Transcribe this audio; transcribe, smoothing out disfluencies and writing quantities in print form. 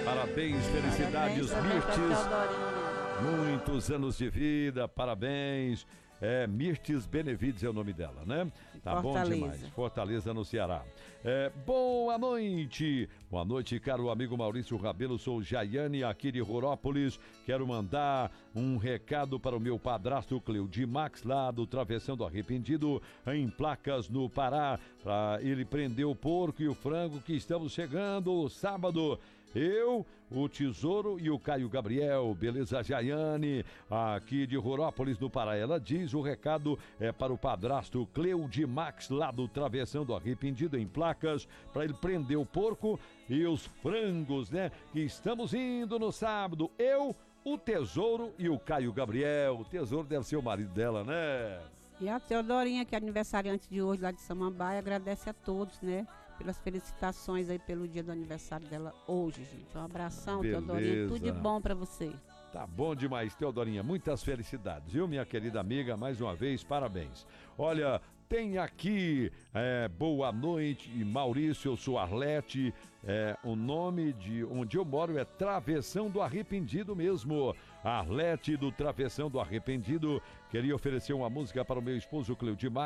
Parabéns, felicidades, Mirtes. Muitos anos de vida, parabéns. Mirtes Benevides é o nome dela, né? Tá bom demais. Fortaleza, no Ceará. Boa noite. Boa noite, caro amigo Maurício Rabelo. Sou Jaiane, aqui de Rurópolis. Quero mandar um recado para o meu padrasto Cleudi Max, lá do Travessão do Arrependido, em Placas, no Pará. Ele prendeu o porco e o frango que estamos chegando sábado. Eu, o Tesouro e o Caio Gabriel. Beleza, Jaiane, aqui de Rurópolis, no Pará. Ela diz, o recado é para o padrasto Cleudi Max, lá do Travessão do Arrependido, em Placas, para ele prender o porco e os frangos, né? Que estamos indo no sábado. Eu, o Tesouro e o Caio Gabriel. O Tesouro deve ser o marido dela, né? E a Teodorinha, que é aniversariante de hoje, lá de Samambaia, agradece a todos, né? Pelas felicitações aí pelo dia do aniversário dela hoje, gente. Um abração, beleza. Teodorinha, tudo de bom pra você. Tá bom demais, Teodorinha. Muitas felicidades, viu, minha querida amiga? Mais uma vez, parabéns. Olha, tem aqui, boa noite, Maurício, eu sou Arlete. O nome de onde eu moro é Travessão do Arrependido mesmo. Arlete do Travessão do Arrependido. Queria oferecer uma música para o meu esposo Cleudimar.